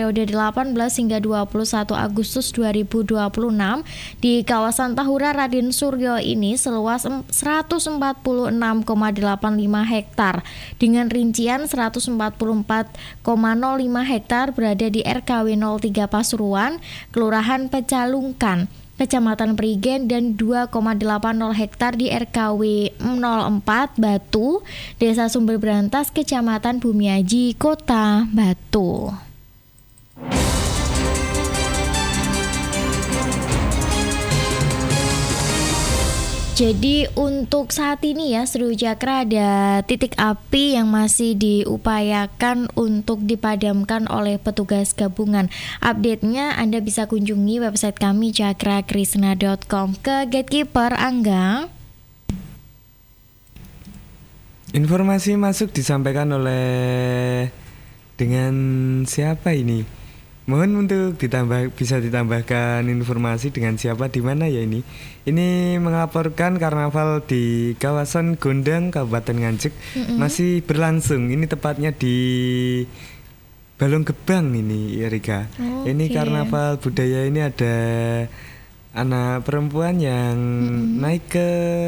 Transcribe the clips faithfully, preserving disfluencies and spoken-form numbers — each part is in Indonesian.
periode delapan belas hingga dua puluh satu Agustus dua ribu dua puluh enam di kawasan Tahura Raden Suryo ini seluas seratus empat puluh enam koma delapan lima hektar dengan rincian seratus empat puluh empat koma nol lima hektar berada di R K W nol tiga Pasuruan, Kelurahan Pecalungkan, Kecamatan Prigen, dan dua koma delapan nol hektar di R K W nol empat Batu, Desa Sumber Brantas, Kecamatan Bumiaji, Kota Batu. Jadi untuk saat ini ya Seru Cakra ada titik api yang masih diupayakan untuk dipadamkan oleh petugas gabungan. Update-nya Anda bisa kunjungi website kami cakra krisna dot com. Ke Gatekeeper Angga. Informasi masuk disampaikan oleh dengan siapa ini? Mohon untuk ditambah bisa ditambahkan informasi dengan siapa di mana ya ini. Ini mengaporkan karnaval di kawasan Gondang Kabupaten Nganjuk mm-hmm. masih berlangsung. Ini tepatnya di Balong Gebang ini, Erika. Okay. Ini karnaval budaya ini ada anak perempuan yang mm-hmm. naik ke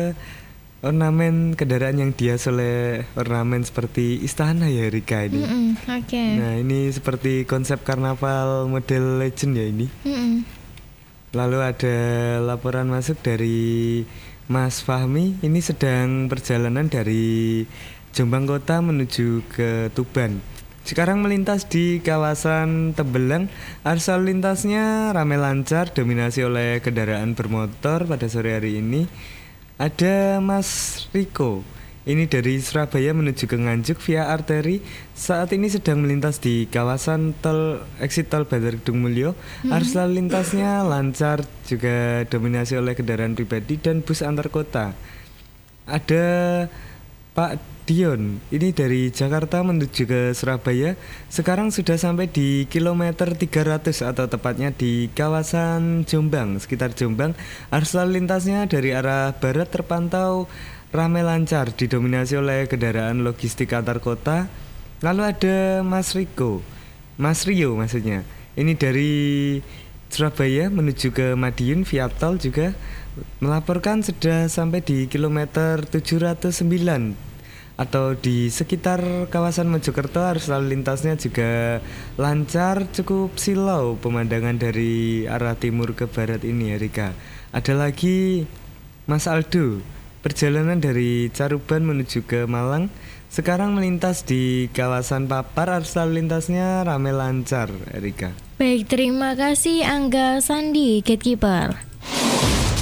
ornamen kendaraan yang dihias oleh ornamen seperti istana ya Rika ini. Oke. Okay. Nah ini seperti konsep karnaval model legend ya ini. Mm-mm. Lalu ada laporan masuk dari Mas Fahmi. Ini sedang perjalanan dari Jombang Kota menuju ke Tuban. Sekarang melintas di kawasan Tembelang. Arus lalu lintasnya ramai lancar, dominasi oleh kendaraan bermotor pada sore hari ini. Ada Mas Riko, ini dari Surabaya menuju ke Nganjuk via arteri. Saat ini sedang melintas di kawasan tol exit tol Bantar Gedung Mulyo. hmm. Arus lalu lintasnya lancar, juga dominasi oleh kendaraan pribadi dan bus antar kota. Ada Pak Dion, ini dari Jakarta menuju ke Surabaya. Sekarang sudah sampai di kilometer tiga ratus atau tepatnya di kawasan Jombang, sekitar Jombang. Arus lalu lintasnya dari arah barat terpantau ramai lancar, didominasi oleh kendaraan logistik antar kota. Lalu ada Mas Riko, Mas Rio maksudnya. Ini dari Surabaya menuju ke Madiun via tol juga melaporkan sudah sampai di kilometer tujuh ratus sembilan atau di sekitar kawasan Mojokerto. Arus lalu lintasnya juga lancar, cukup silau pemandangan dari arah timur ke barat ini ya Rika. Ada lagi Mas Aldo, perjalanan dari Caruban menuju ke Malang. Sekarang melintas di kawasan Papar, arus lalu lintasnya ramai lancar Rika. Baik, terima kasih Angga Sandi, Gatekeeper.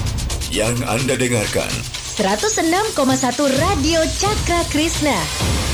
Yang Anda dengarkan seratus enam koma satu Radio Cakra Krisna.